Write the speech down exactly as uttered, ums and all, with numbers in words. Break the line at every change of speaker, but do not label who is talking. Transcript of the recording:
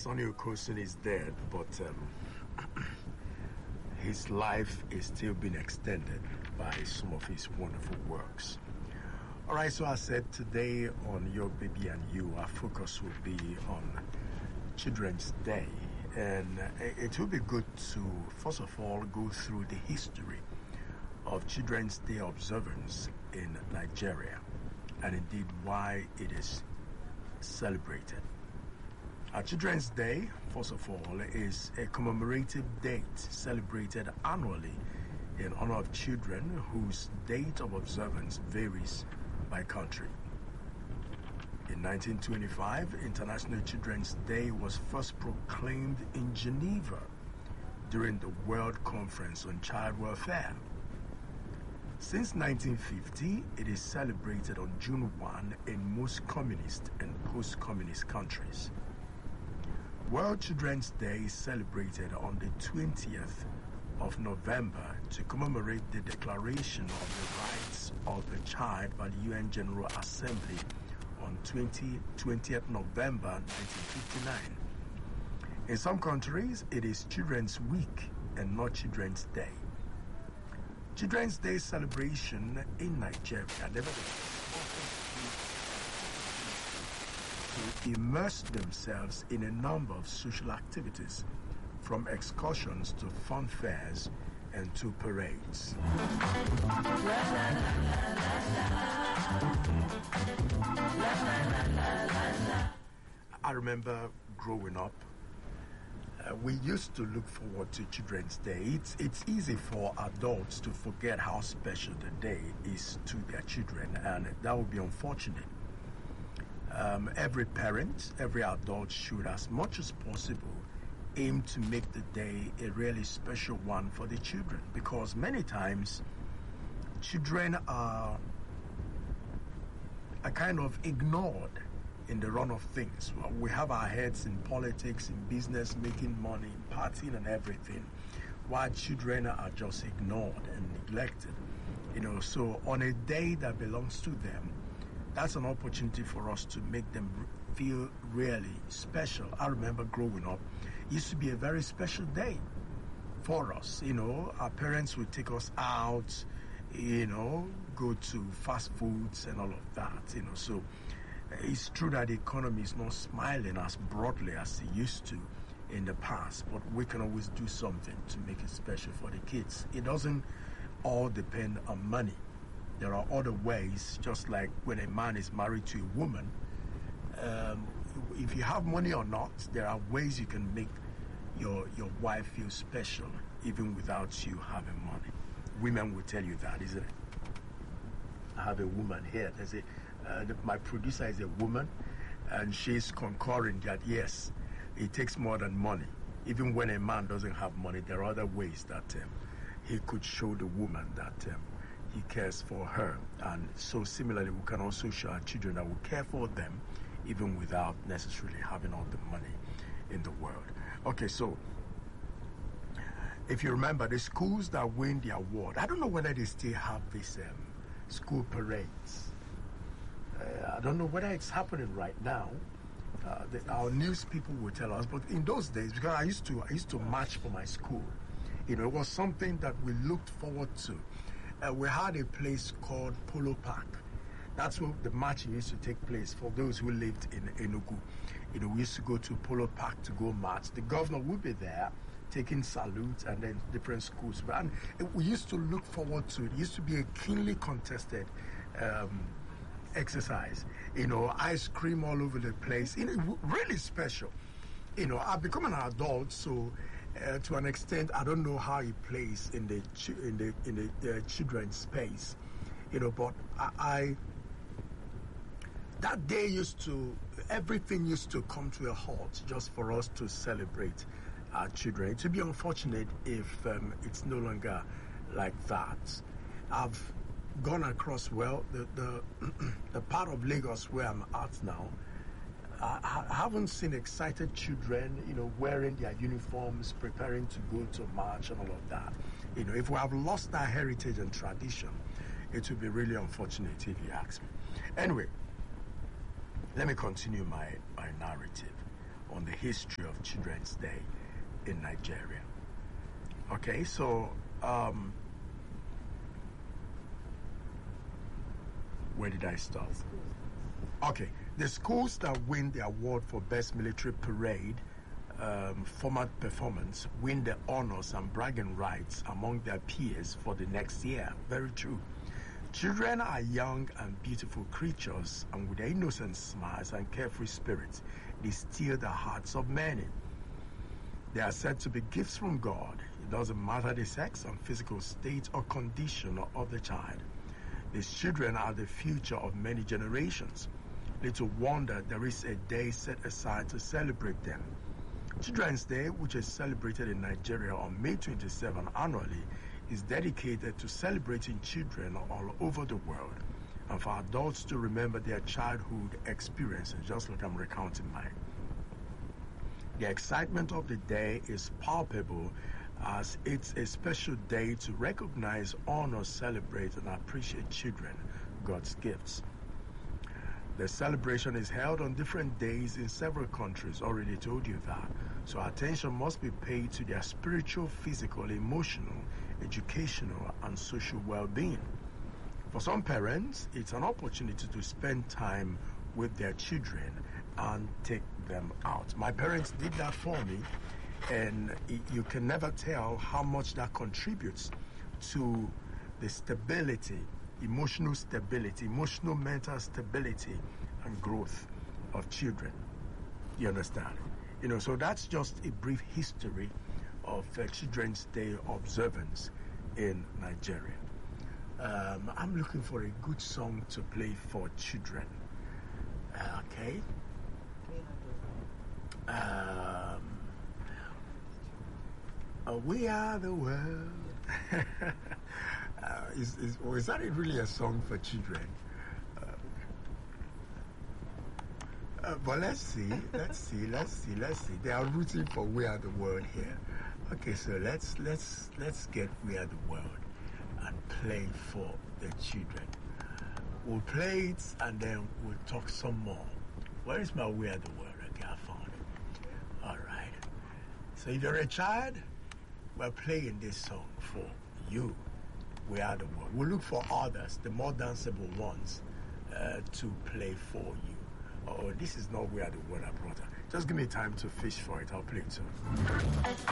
Sonny Okosun is dead, but um, his life is still being extended by some of his wonderful works. All right, so I said today on Your Baby and You, our focus will be on Children's Day. And it will be good to, first of all, go through the history of Children's Day observance in Nigeria, and indeed why it is celebrated. Our Children's Day, first of all, is a commemorative date celebrated annually in honor of children whose date of observance varies by country. In nineteen twenty-five, International Children's Day was first proclaimed in Geneva during the World Conference on Child Welfare. Since nineteen fifty, it is celebrated on June first in most communist and post-communist countries. World Children's Day is celebrated on the twentieth of November to commemorate the Declaration of the Rights of the Child by the U N General Assembly on twentieth November nineteen fifty-nine. In some countries, it is Children's Week and not Children's Day. Children's Day celebration in Nigeria nevertheless to immerse themselves in a number of social activities, from excursions to fun fairs and to parades. I remember growing up, uh, we used to look forward to Children's Day. It's, it's easy for adults to forget how special the day is to their children, and that would be unfortunate. Um, every parent, every adult should, as much as possible, aim to make the day a really special one for the children, because many times children are, are kind of ignored in the run of things. Well, we have our heads in politics, in business, making money, partying and everything, while children are just ignored and neglected. You know, so on a day that belongs to them, that's an opportunity for us to make them feel really special. I remember growing up, it used to be a very special day for us. You know, our parents would take us out, you know, go to fast foods and all of that, you know. So it's true that the economy is not smiling as broadly as it used to in the past, but we can always do something to make it special for the kids. It doesn't all depend on money. There are other ways, just like when a man is married to a woman, um, if you have money or not, there are ways you can make your your wife feel special even without you having money. Women will tell you that, isn't it? I have a woman here. There's a, uh, the, my producer is a woman, and she's concurring that yes, it takes more than money. Even when a man doesn't have money, there are other ways that um, he could show the woman that um, he cares for her. And so similarly, we can also show our children that we care for them even without necessarily having all the money in the world. Okay, so if you remember, the schools that win the award, I don't know whether they still have these um, school parades. Uh, I don't know whether it's happening right now. Uh, the, our news people will tell us, but in those days, because I used to, I used to march for my school, you know, it was something that we looked forward to. Uh, we had a place called Polo Park. That's where the marching used to take place for those who lived in Enugu. You know, we used to go to Polo Park to go march. The governor would be there taking salutes, and then different schools. And we used to look forward to it. It used to be a keenly contested um, exercise. You know, ice cream all over the place. You know, really special. You know, I've become an adult, so uh, to an extent, I don't know how it plays in the ch- in the in the uh, children's space. You know, but I, I that day used to, everything used to come to a halt just for us to celebrate our children. It would be unfortunate if um, it's no longer like that. I've gone across, well, the the, the part of Lagos where I'm at now, I haven't seen excited children, you know, wearing their uniforms, preparing to go to march and all of that. You know, if we have lost our heritage and tradition, it would be really unfortunate if you ask me. Anyway, let me continue my, my narrative. on the history of Children's Day in Nigeria. Okay, so um, where did I stop? Okay, the schools that win the award for Best Military Parade um, format performance win the honors and bragging rights among their peers for the next year. Very true. Children are young and beautiful creatures, and with their innocent smiles and carefree spirits, they steal the hearts of many. They are said to be gifts from God. It doesn't matter the sex and physical state or condition of the child. These children are the future of many generations. Little wonder there is a day set aside to celebrate them. Children's Day, which is celebrated in Nigeria on May twenty-seventh annually, is dedicated to celebrating children all over the world and for adults to remember their childhood experiences, just like I'm recounting mine. The excitement of the day is palpable as it's a special day to recognize, honor, celebrate, and appreciate children, God's gifts. The celebration is held on different days in several countries, already told you that, so attention must be paid to their spiritual, physical, emotional, educational, and social well-being. For some parents, it's an opportunity to spend time with their children and take them out. My parents did that for me, and it, you can never tell how much that contributes to the stability, emotional stability, emotional mental stability and growth of children. You understand? You know, so that's just a brief history of uh, Children's Day observance in Nigeria. Um, I'm looking for a good song to play for children. Uh, okay. Um, uh, we are the world. uh, is, is, or is that really a song for children? Uh, uh, but let's see, let's see, let's see, let's see. They are rooting for We Are the World here. Okay, so let's let's let's get We Are the World and play for the children. We'll play it and then we'll talk some more. Where is my We Are the World? Okay, I found it. All right. So if you're a child, we're playing this song for you. We Are the World. We'll look for others, the more danceable ones, uh, to play for you. Oh, this is not We Are the World I brought her. Just give me time to fish for it. I'll play it soon.